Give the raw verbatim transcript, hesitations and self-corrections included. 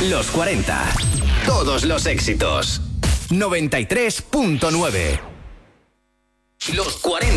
Los cuarenta. Todos los éxitos. noventa y tres punto nueve. Los cuarenta.